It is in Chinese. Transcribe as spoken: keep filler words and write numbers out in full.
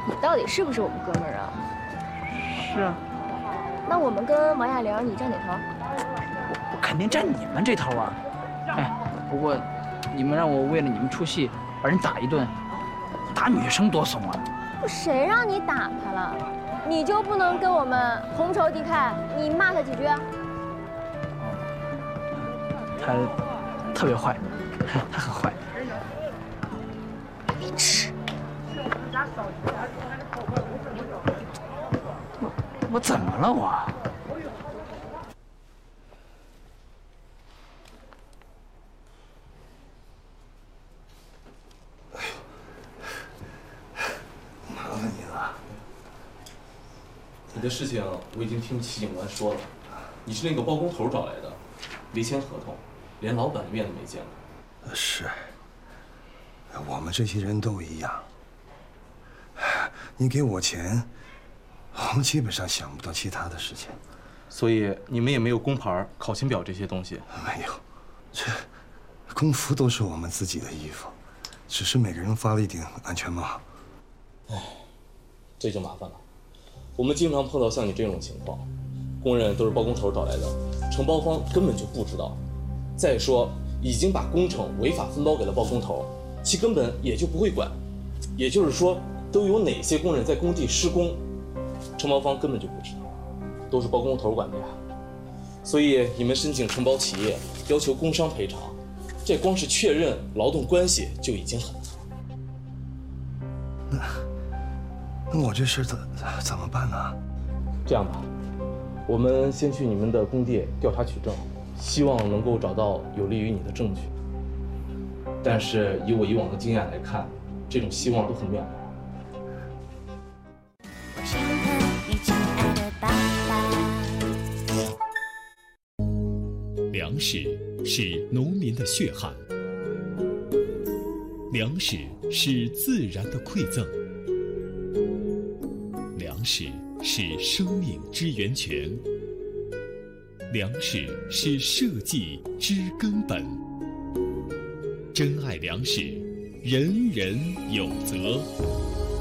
你到底是不是我们哥们儿啊？ 是啊。 那我们跟王亚玲，你站哪头？ 我我肯定站你们这头啊！哎，不过你们让我为了你们出戏把人打一顿，打女生多怂啊！ 谁让你打他了？你就不能跟我们同仇敌忾？你骂他几句啊？ 他特别坏，他很坏。 你吃。 我我怎么了我？ 麻烦你了。 你的事情我已经听齐警官说了，你是那个包工头找来的，没签合同，连老板面都没见过。 是，我们这些人都一样。你给我钱，我们基本上想不到其他的事情。 所以你们也没有工牌、考勤表这些东西？ 没有，这工服都是我们自己的衣服，只是每个人发了一顶安全帽。 哎，这就麻烦了。我们经常碰到像你这种情况，工人都是包工头找来的，承包方根本就不知道。再说，已经把工程违法分包给了包工头，其根本也就不会管。也就是说，都有哪些工人在工地施工，承包方根本就不知道，都是包工头管的呀。所以你们申请承包企业，要求工伤赔偿，这光是确认劳动关系就已经很难了。 那那我这事怎怎么办呢？ 这样吧，我们先去你们的工地调查取证，希望能够找到有利于你的证据。但是以我以往的经验来看，这种希望都很渺茫。 粮食是农民的血汗，粮食是自然的馈赠，粮食是生命之源泉，粮食是社稷之根本。珍爱粮食，人人有责。